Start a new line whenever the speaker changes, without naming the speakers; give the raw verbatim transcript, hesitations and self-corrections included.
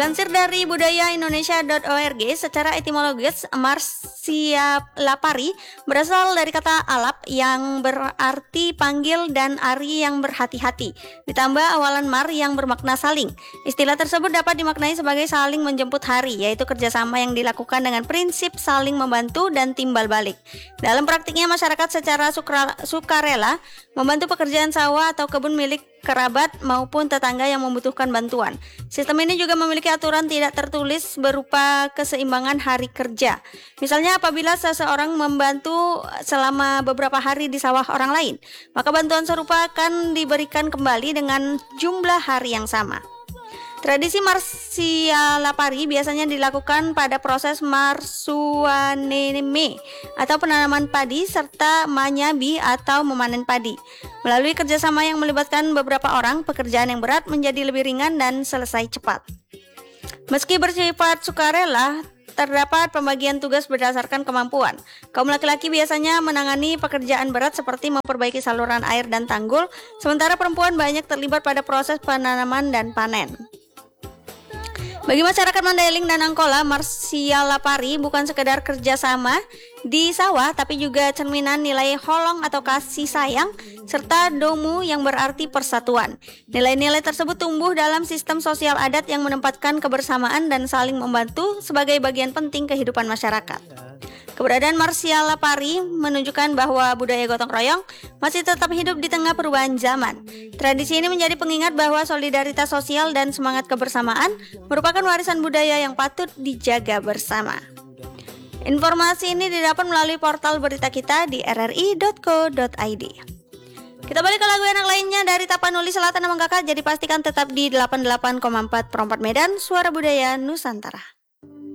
Lansir dari budaya indonesia titik org, secara etimologis Marsialapari berasal dari kata alap yang berarti panggil dan ari yang berhati-hati, ditambah awalan mar yang bermakna saling. Istilah tersebut dapat dimaknai sebagai saling menjemput hari, yaitu kerjasama yang dilakukan dengan prinsip saling membantu dan timbal balik. Dalam praktiknya, masyarakat secara sukra, sukarela membantu pekerjaan sawah atau kebun milik kerabat maupun tetangga yang membutuhkan bantuan. Sistem ini juga memiliki aturan tidak tertulis berupa keseimbangan hari kerja. Misalnya apabila seseorang membantu selama beberapa hari di sawah orang lain, maka bantuan serupa akan diberikan kembali dengan jumlah hari yang sama. Tradisi Marsialapari biasanya dilakukan pada proses marsuaneme atau penanaman padi serta manyabi atau memanen padi. Melalui kerjasama yang melibatkan beberapa orang, pekerjaan yang berat menjadi lebih ringan dan selesai cepat. Meski bersifat sukarela, terdapat pembagian tugas berdasarkan kemampuan. Kaum laki-laki biasanya menangani pekerjaan berat seperti memperbaiki saluran air dan tanggul, sementara perempuan banyak terlibat pada proses penanaman dan panen. Bagi masyarakat Mandailing dan Angkola, Marsialapari bukan sekedar kerjasama di sawah, tapi juga cerminan nilai holong atau kasih sayang, serta domu yang berarti persatuan. Nilai-nilai tersebut tumbuh dalam sistem sosial adat yang menempatkan kebersamaan dan saling membantu sebagai bagian penting kehidupan masyarakat. Keberadaan Marsialapari menunjukkan bahwa budaya gotong royong masih tetap hidup di tengah perubahan zaman. Tradisi ini menjadi pengingat bahwa solidaritas sosial dan semangat kebersamaan merupakan warisan budaya yang patut dijaga bersama. Informasi ini didapat melalui portal berita kita di r r i titik co titik i d. Kita balik ke lagu enak lainnya dari Tapanuli Selatan Amangkaka, jadi pastikan tetap di delapan puluh delapan koma empat Perompat Medan, Suara Budaya Nusantara.